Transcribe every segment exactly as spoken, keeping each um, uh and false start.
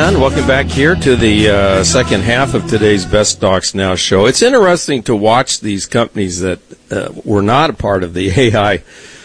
And welcome back here to the uh, second half of today's Best Stocks Now show. It's interesting to watch these companies that uh, were not a part of the A I,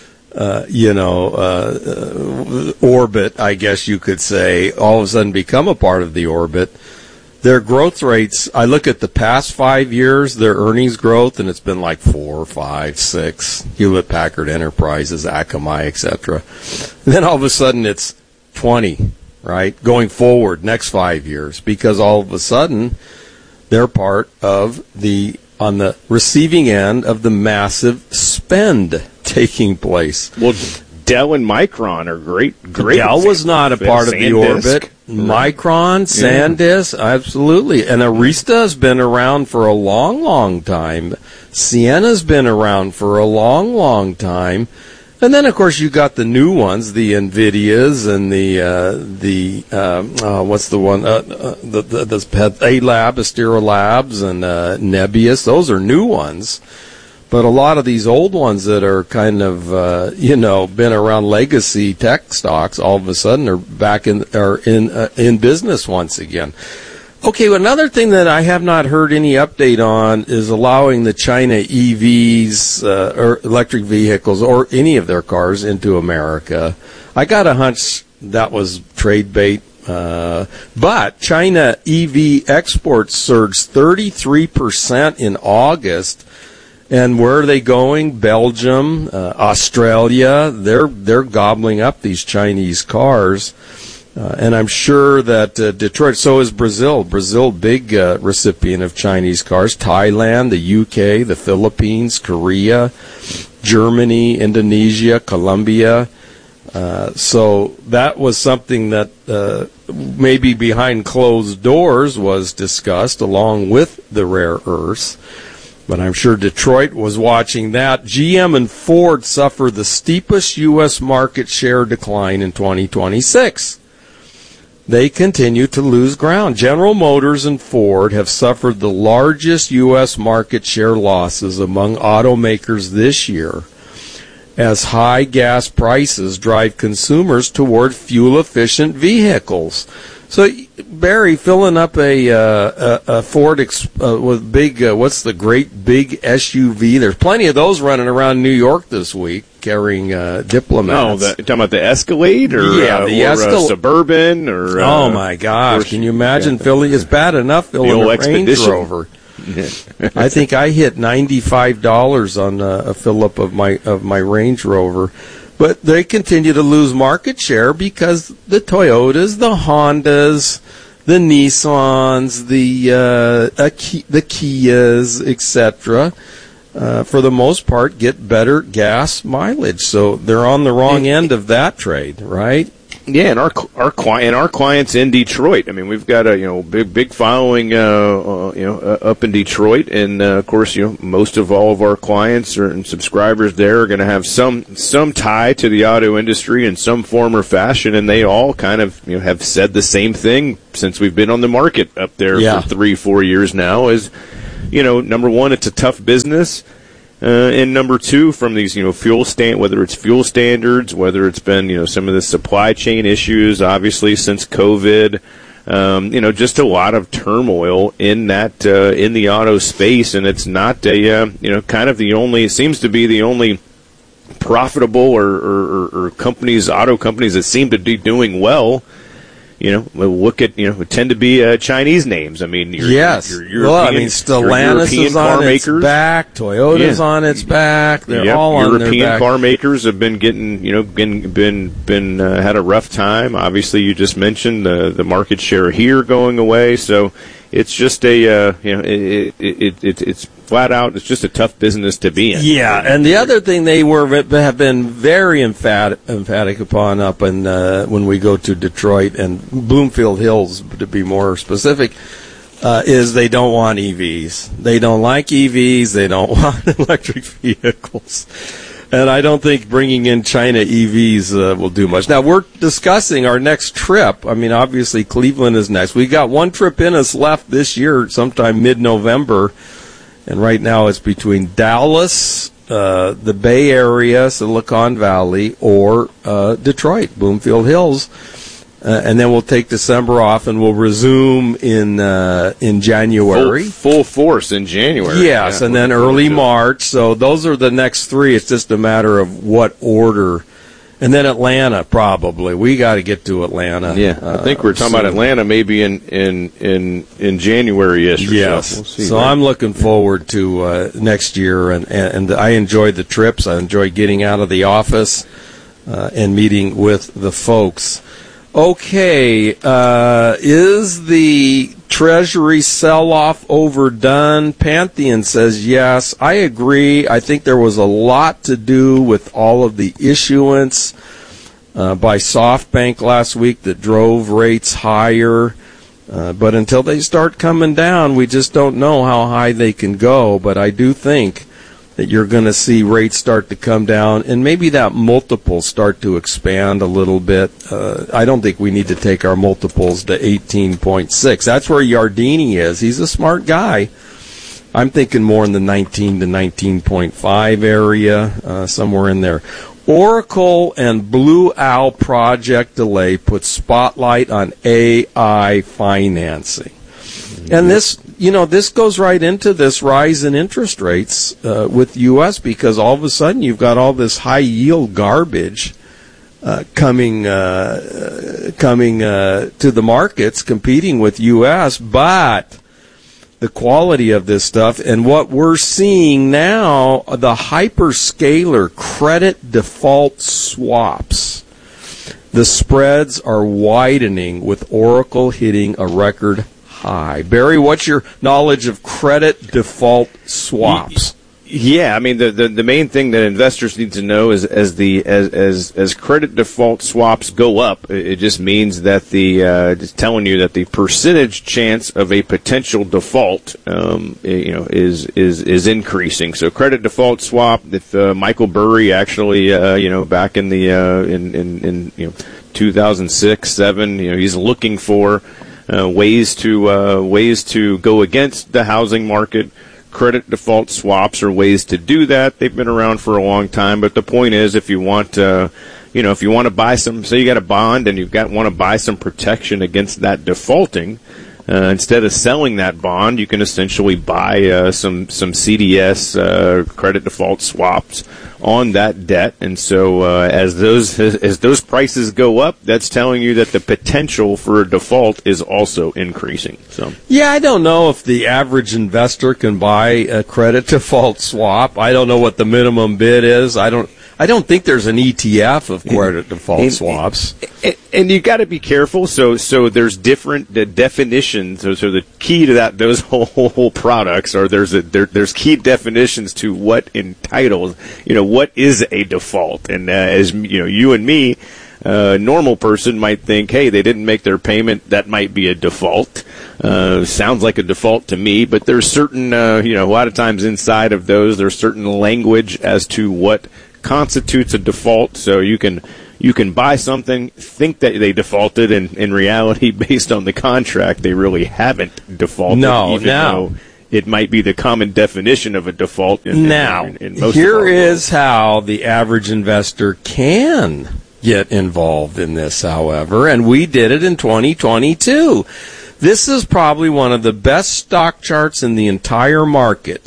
uh, you know, uh, uh, orbit, I guess you could say, all of a sudden become a part of the orbit. Their growth rates, I look at the past five years, their earnings growth, and it's been like four, five, six, Hewlett-Packard Enterprises, Akamai, et cetera. Then all of a sudden it's twenty. Right, going forward next five years, because all of a sudden they're part of the on the receiving end of the massive spend taking place. Well, Dell and Micron are great. Great. Dell examples. Was not a part of the orbit. Micron, SanDisk, yeah. Absolutely, and Arista has been around for a long, long time. Ciena's been around for a long, long time. And then, of course, you got the new ones, the NVIDIAs and the uh, the uh, uh, what's the one uh, uh, the the, the A Lab, Astera Labs, and uh, Nebius. Those are new ones, but a lot of these old ones that are kind of uh, you know been around legacy tech stocks, all of a sudden are back in are in uh, in business once again. Okay, well, another thing that I have not heard any update on is allowing the China E Vs uh, or electric vehicles or any of their cars into America. I got a hunch that was trade bait, uh, but China E V exports surged thirty-three percent in August. And where are they going? Belgium, uh, Australia. They're they're gobbling up these Chinese cars. Uh, and I'm sure that uh, Detroit, so is Brazil. Brazil, big uh, recipient of Chinese cars. Thailand, the U K, the Philippines, Korea, Germany, Indonesia, Colombia. Uh, so that was something that uh, maybe behind closed doors was discussed along with the rare earths. But I'm sure Detroit was watching that. G M and Ford suffer the steepest U S market share decline in twenty twenty-six. They continue to lose ground. General Motors and Ford have suffered the largest U S market share losses among automakers this year as high gas prices drive consumers toward fuel-efficient vehicles. So, Barry, filling up a, uh, a, a Ford exp- uh, with big, uh, what's the great big S U V? There's plenty of those running around New York this week carrying uh, diplomats. No, the, you're talking about the Escalade or, yeah, the uh, or Escal- uh, Suburban? Or, uh, oh, my gosh. Can you imagine yeah. filling? It's bad enough filling a Range Rover. I think I hit ninety-five dollars on a, a fill-up of my, of my Range Rover. But they continue to lose market share because the Toyotas, the Hondas, the Nissans, the uh, the Kias, et cetera, uh, for the most part, get better gas mileage. So they're on the wrong end of that trade, right? Yeah, and our our client, our clients in Detroit. I mean, we've got a you know big big following uh, uh, you know uh, up in Detroit, and uh, of course you know most of all of our clients or, and subscribers there are going to have some some tie to the auto industry in some form or fashion, and they all kind of you know have said the same thing since we've been on the market up there yeah. for three four years now. Is you know number one, it's a tough business. Uh, and number two, from these, you know, fuel stand, whether it's fuel standards, whether it's been, you know, some of the supply chain issues, obviously since COVID, um, you know, just a lot of turmoil in that, uh, in the auto space. And it's not a, uh, you know, kind of the only, it seems to be the only profitable or, or, or companies, auto companies that seem to be doing well. You know, we'll look at, you know, tend to be uh, Chinese names. I mean, your, yes. your, your well, European, I mean, Stellantis is on its makers. back. Toyota's yeah. on its back. They're yep. all on European their back. European car makers have been getting, you know, been been been uh, had a rough time. Obviously, you just mentioned the the market share here going away. So it's just a, uh, you know, it, it, it, it it's flat out. It's just a tough business to be in. Yeah, and the other thing they were have been very emphatic, emphatic upon up in uh, when we go to Detroit and Bloomfield Hills, to be more specific, uh, is they don't want E Vs. They don't like E Vs. They don't want electric vehicles. And I don't think bringing in China E Vs uh, will do much. Now, we're discussing our next trip. I mean, obviously, Cleveland is next. We've got one trip in us left this year, sometime mid-November. And right now it's between Dallas, uh, the Bay Area, Silicon Valley, or uh, Detroit, Bloomfield Hills. Uh, and then we'll take December off, and we'll resume in uh, in January. Full, full force in January. Yes, yeah, and then early March. So those are the next three. It's just a matter of what order. And then Atlanta, probably. We got to get to Atlanta. Yeah, uh, I think we're talking soon. about Atlanta maybe in in in, in January-ish. Or yes. So, we'll see, so right? I'm looking forward to uh, next year, and, and, and I enjoyed the trips. I enjoyed getting out of the office uh, and meeting with the folks. Okay, uh, is the Treasury sell-off overdone? Pantheon says yes. I agree. I think there was a lot to do with all of the issuance uh, by SoftBank last week that drove rates higher. Uh, but until they start coming down, we just don't know how high they can go. But I do think that you're going to see rates start to come down, and maybe that multiple start to expand a little bit. Uh, I don't think we need to take our multiples to eighteen point six. That's where Yardini is. He's a smart guy. I'm thinking more in the nineteen to nineteen point five area, uh, somewhere in there. Oracle and Blue Owl project delay puts spotlight on A I financing. And this, you know, this goes right into this rise in interest rates uh, with U S because all of a sudden you've got all this high yield garbage uh, coming uh, coming uh, to the markets, competing with U S. But the quality of this stuff and what we're seeing now, the hyperscaler credit default swaps, the spreads are widening with Oracle hitting a record high. Barry, what's your knowledge of credit default swaps? Yeah, I mean the, the, the main thing that investors need to know is as the as as, as credit default swaps go up, it just means that the uh, it's telling you that the percentage chance of a potential default, um, you know, is is is increasing. So credit default swap. If uh, Michael Burry actually, uh, you know, back in the uh, in, in in you know two thousand six, seven, you know, he's looking for Uh, ways to uh, ways to go against the housing market. Credit default swaps are ways to do that. They've been around for a long time, but the point is, if you want, uh, you know, if you want to buy some, say you got a bond and you've got want to buy some protection against that defaulting, uh, instead of selling that bond, you can essentially buy uh, some some C D S uh, credit default swaps on that debt, and so uh, as those as, as those prices go up, that's telling you that the potential for a default is also increasing. So yeah, I don't know if the average investor can buy a credit default swap. I don't know what the minimum bid is. I don't. I don't think there's an E T F of credit default and, swaps. And, and you got to be careful. So, so there's different the definitions. So, so the key to that, those whole, whole products are there's a there, there's key definitions to what entitles. You know, what is a default? And uh, as you know, you and me, a uh, normal person might think, hey, they didn't make their payment. That might be a default. Uh, sounds like a default to me. But there's certain, uh, you know, a lot of times inside of those, there's certain language as to what constitutes a default. So you can you can buy something, think that they defaulted, and in reality, based on the contract, they really haven't defaulted. No, even no. though it might be the common definition of a default. In, now, in, in, in most here of is how the average investor can get involved in this, however, and we did it in twenty twenty-two. This is probably one of the best stock charts in the entire market.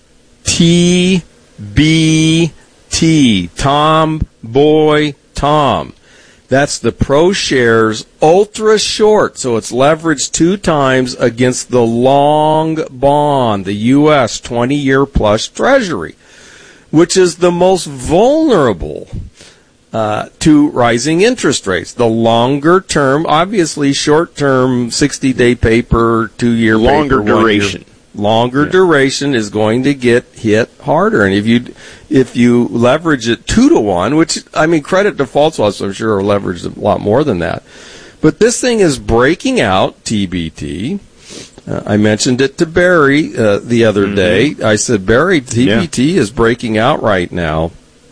T B T, Tom Boy Tom. That's the ProShares Ultra Short, so it's leveraged two times against the long bond, the U S twenty-year plus Treasury, which is the most vulnerable uh, to rising interest rates. The longer term, obviously short-term, sixty-day paper, two-year longer paper, duration. Year, longer yeah. duration is going to get hit harder, and if you if you leverage it two to one, which I mean, credit default swaps I'm sure are leveraged a lot more than that, but this thing is breaking out. T B T. Uh, I mentioned it to Barry uh, the other mm-hmm. day. I said, Barry, T B T yeah. is breaking out right now.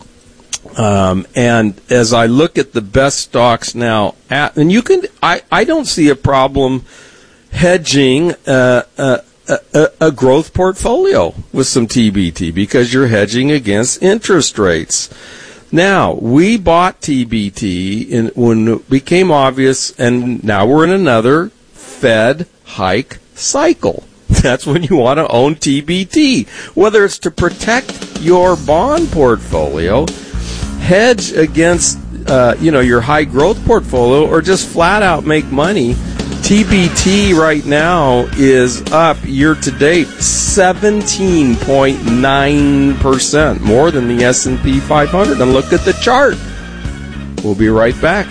Um, and as I look at the best stocks now, at, and you can, I, I don't see a problem hedging uh, uh, a, a growth portfolio with some T B T because you're hedging against interest rates. Now, we bought T B T in, when it became obvious, and now we're in another Fed hike cycle. That's when you want to own T B T. Whether it's to protect your bond portfolio, hedge against uh, you know, your high growth portfolio, or just flat out make money, T B T right now is up year to date seventeen point nine percent, more than the S and P five hundred. And look at the chart. We'll be right back.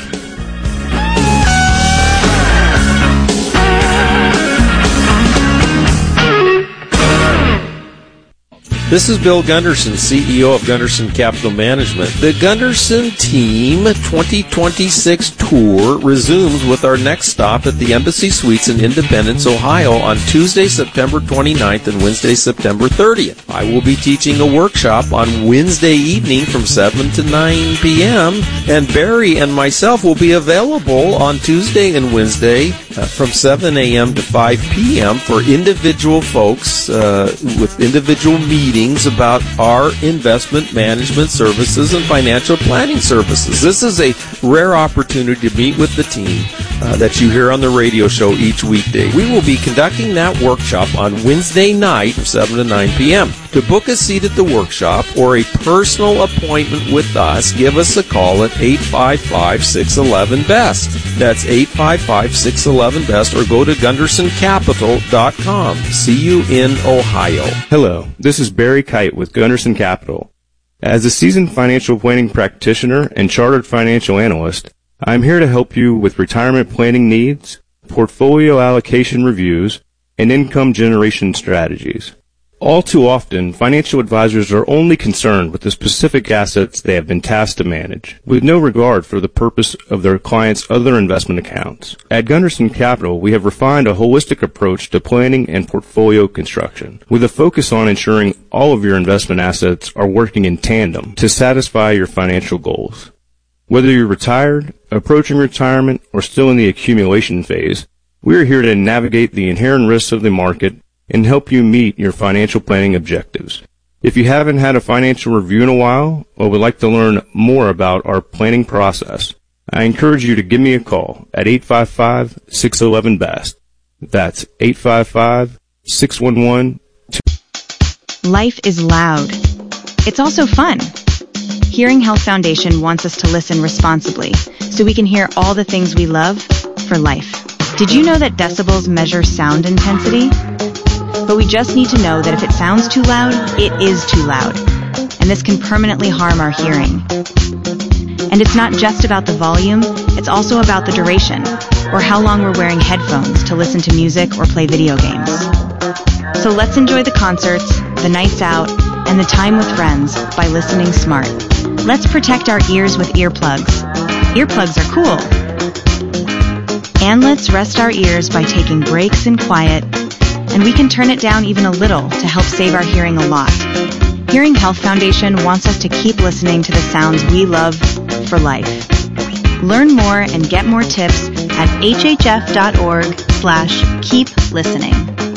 This is Bill Gunderson, C E O of Gunderson Capital Management. The Gunderson Team twenty twenty-six tour resumes with our next stop at the Embassy Suites in Independence, Ohio on Tuesday, September twenty-ninth and Wednesday, September thirtieth. I will be teaching a workshop on Wednesday evening from seven to nine p.m. and Barry and myself will be available on Tuesday and Wednesday uh, from seven a.m. to five p.m. for individual folks uh, with individual meetings about our investment management services and financial planning services. This is a rare opportunity to meet with the team uh, that you hear on the radio show each weekday. We will be conducting that workshop on Wednesday night from seven to nine p.m. To book a seat at the workshop or a personal appointment with us, give us a call at eight five five, six one one, B E S T. That's eight five five, six one one, B E S T, or go to gunderson capital dot com. See you in Ohio. Hello, this is Barry Kite with Gunderson Capital. As a seasoned financial planning practitioner and chartered financial analyst, I am here to help you with retirement planning needs, portfolio allocation reviews, and income generation strategies. All too often, financial advisors are only concerned with the specific assets they have been tasked to manage, with no regard for the purpose of their clients' other investment accounts. At Gunderson Capital, we have refined a holistic approach to planning and portfolio construction, with a focus on ensuring all of your investment assets are working in tandem to satisfy your financial goals. Whether you're retired, approaching retirement, or still in the accumulation phase, we are here to navigate the inherent risks of the market and help you meet your financial planning objectives. If you haven't had a financial review in a while or would like to learn more about our planning process, I encourage you to give me a call at eight five five, six one one, B E S T. That's eight five five, six one one, two. Life is loud. It's also fun. Hearing Health Foundation wants us to listen responsibly so we can hear all the things we love for life. Did you know that decibels measure sound intensity? But we just need to know that if it sounds too loud, it is too loud. And this can permanently harm our hearing. And it's not just about the volume, it's also about the duration, or how long we're wearing headphones to listen to music or play video games. So let's enjoy the concerts, the nights out, and the time with friends by listening smart. Let's protect our ears with earplugs. Earplugs are cool. And let's rest our ears by taking breaks in quiet, and we can turn it down even a little to help save our hearing a lot. Hearing Health Foundation wants us to keep listening to the sounds we love for life. Learn more and get more tips at hhf.org slash keep listening.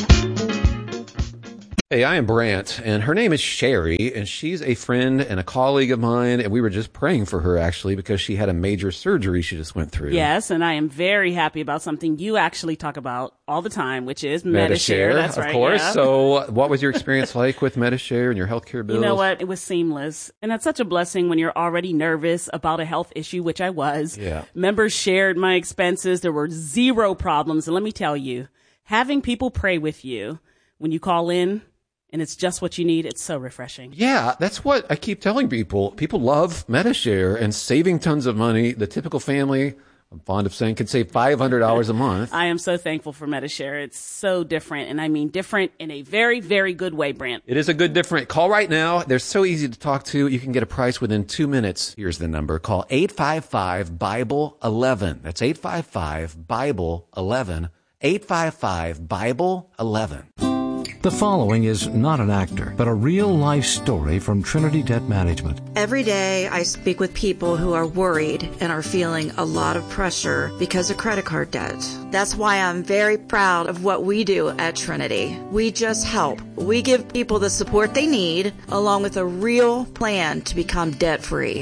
Hey, I am Brant, and her name is Sherry, and she's a friend and a colleague of mine, and we were just praying for her, actually, because she had a major surgery she just went through. Yes, and I am very happy about something you actually talk about all the time, which is Medi-Share. Medi-Share. That's of right, course. yeah. So what was your experience like with Medi-Share and your healthcare bills? You know what? It was seamless. And that's such a blessing when you're already nervous about a health issue, which I was. Yeah. Members shared my expenses. There were zero problems. And let me tell you, having people pray with you when you call in, and it's just what you need, it's so refreshing. Yeah, that's what I keep telling people. People love Medi-Share and saving tons of money. The typical family, I'm fond of saying, can save five hundred dollars a month. I am so thankful for Medi-Share. It's so different, and I mean different in a very, very good way, Brant. It is a good different. Call right now. They're so easy to talk to. You can get a price within two minutes. Here's the number. Call eight five five, Bible eleven. That's eight five five, Bible eleven. eight five five, Bible eleven. The following is not an actor, but a real-life story from Trinity Debt Management. Every day I speak with people who are worried and are feeling a lot of pressure because of credit card debt. That's why I'm very proud of what we do at Trinity. We just help. We give people the support they need, along with a real plan to become debt-free.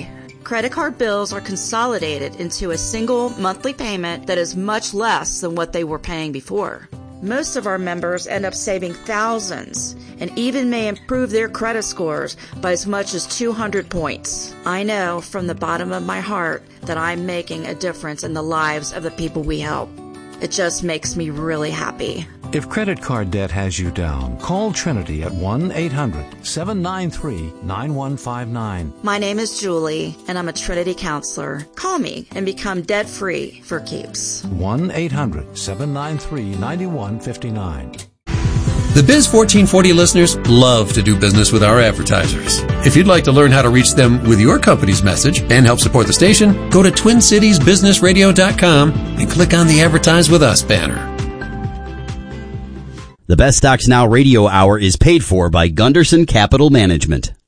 Credit card bills are consolidated into a single monthly payment that is much less than what they were paying before. Most of our members end up saving thousands and even may improve their credit scores by as much as two hundred points. I know from the bottom of my heart that I'm making a difference in the lives of the people we help. It just makes me really happy. If credit card debt has you down, call Trinity at one eight hundred seven nine three nine one five nine. My name is Julie, and I'm a Trinity counselor. Call me and become debt-free for keeps. one eight hundred seven nine three nine one five nine. The Biz fourteen forty listeners love to do business with our advertisers. If you'd like to learn how to reach them with your company's message and help support the station, go to twin cities business radio dot com and click on the Advertise With Us banner. The Best Stocks Now radio hour is paid for by Gunderson Capital Management.